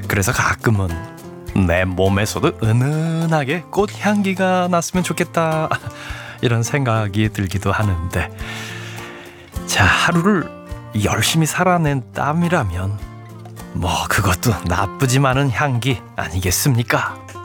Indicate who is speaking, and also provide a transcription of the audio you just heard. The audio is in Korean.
Speaker 1: 그래서 가끔은 내 몸에서도 은은하게 꽃향기가 났으면 좋겠다 이런 생각이 들기도 하는데, 자, 하루를 열심히 살아낸 땀이라면 뭐 그것도 나쁘지만은 향기 아니겠습니까?